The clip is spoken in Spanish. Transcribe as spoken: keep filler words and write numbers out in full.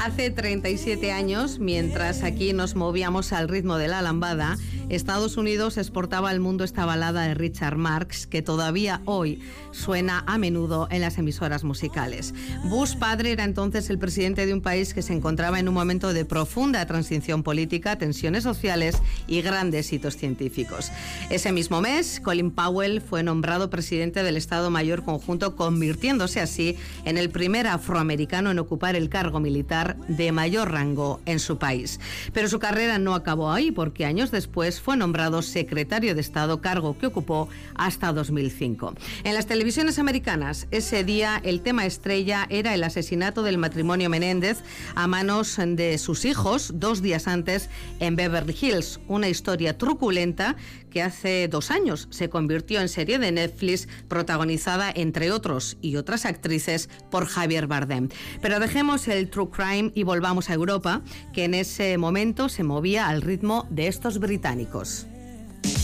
Hace treinta y siete años, mientras aquí nos movíamos al ritmo de la lambada, Estados Unidos exportaba al mundo esta balada de Richard Marx, que todavía hoy suena a menudo en las emisoras musicales. Bush padre era entonces el presidente de un país que se encontraba en un momento de profunda transición política, tensiones sociales y grandes hitos científicos. Ese mismo mes, Colin Powell fue nombrado presidente del Estado Mayor Conjunto, convirtiéndose así en el primer afroamericano en ocupar el cargo militar de mayor rango en su país. Pero su carrera no acabó ahí, porque años después fue nombrado secretario de Estado, cargo que ocupó hasta dos mil cinco. En las televisiones americanas, ese día el tema estrella era el asesinato del matrimonio Menéndez a manos de sus hijos dos días antes en Beverly Hills, una historia truculenta que hace dos años se convirtió en serie de Netflix, protagonizada, entre otros y otras actrices, por Javier Bardem. Pero dejemos el true crime y volvamos a Europa, que en ese momento se movía al ritmo de estos británicos.